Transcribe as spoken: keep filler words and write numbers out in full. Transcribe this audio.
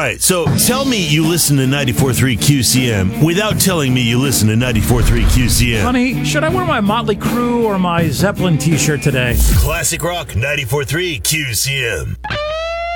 right, so tell me you listen to ninety-four point three Q C M without telling me you listen to ninety-four point three Q C M. Honey, should I wear my Motley Crue or my Zeppelin t-shirt today? Classic Rock ninety-four point three Q C M.